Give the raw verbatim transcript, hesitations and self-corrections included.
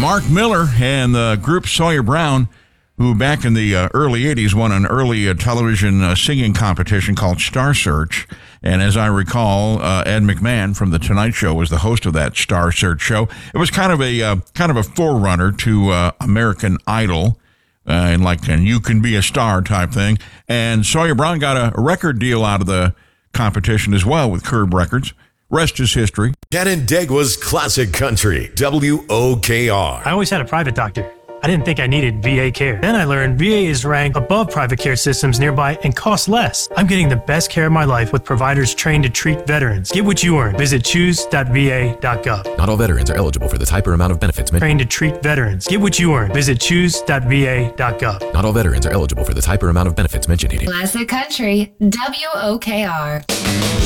Mark Miller and the group Sawyer Brown, who back in the uh, early eighties won an early uh, television uh, singing competition called Star Search. And as I recall, uh, Ed McMahon from The Tonight Show was the host of that Star Search show. It was kind of a uh, kind of a forerunner to uh, American Idol, uh, and like and You Can Be a Star type thing. And Sawyer Brown got a, a record deal out of the competition as well with Curb Records. Rest is history. Canandaigua's Classic Country, W O K R. I always had a private doctor. I didn't think I needed V A care. Then I learned V A is ranked above private care systems nearby and costs less. I'm getting the best care of my life with providers trained to treat veterans. Get what you earn. Visit choose dot v a dot gov. Not all veterans are eligible for the type or amount of benefits. Trained to treat veterans. Get what you earn. Visit choose dot v a dot gov. Not all veterans are eligible for the type or amount of benefits mentioned here. Classic Country, W O K R.